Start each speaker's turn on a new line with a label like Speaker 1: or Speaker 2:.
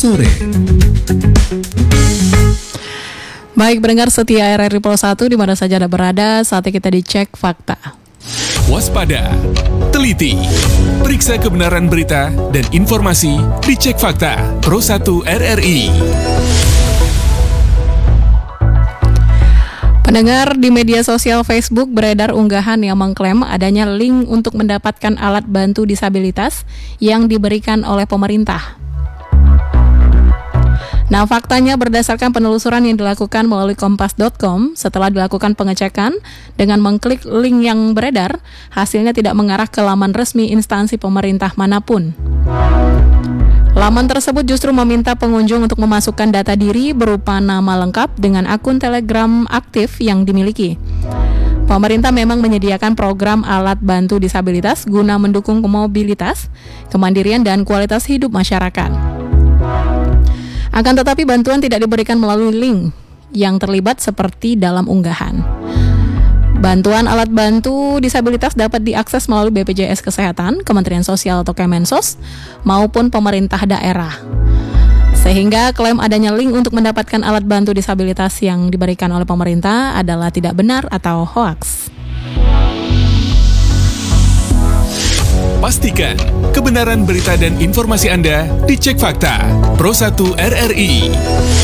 Speaker 1: sore.
Speaker 2: Baik, pendengar setia RRI Pro 1 di mana saja Anda berada, saatnya kita dicek fakta.
Speaker 1: Waspada, teliti, periksa kebenaran berita dan informasi di Cek Fakta Pro 1 RRI.
Speaker 2: Pendengar, di media sosial Facebook beredar unggahan yang mengklaim adanya link untuk mendapatkan alat bantu disabilitas yang diberikan oleh pemerintah. Nah, faktanya berdasarkan penelusuran yang dilakukan melalui kompas.com, setelah dilakukan pengecekan dengan mengklik link yang beredar, hasilnya tidak mengarah ke laman resmi instansi pemerintah manapun. Laman tersebut justru meminta pengunjung untuk memasukkan data diri berupa nama lengkap dengan akun Telegram aktif yang dimiliki. Pemerintah memang menyediakan program alat bantu disabilitas guna mendukung mobilitas, kemandirian, dan kualitas hidup masyarakat. Akan tetapi bantuan tidak diberikan melalui link yang terlibat seperti dalam unggahan. Bantuan alat bantu disabilitas dapat diakses melalui BPJS Kesehatan, Kementerian Sosial atau Kemensos, maupun pemerintah daerah. Sehingga klaim adanya link untuk mendapatkan alat bantu disabilitas yang diberikan oleh pemerintah adalah tidak benar atau hoaks.
Speaker 1: Pastikan kebenaran berita dan informasi Anda di Cek Fakta Pro 1 RRI.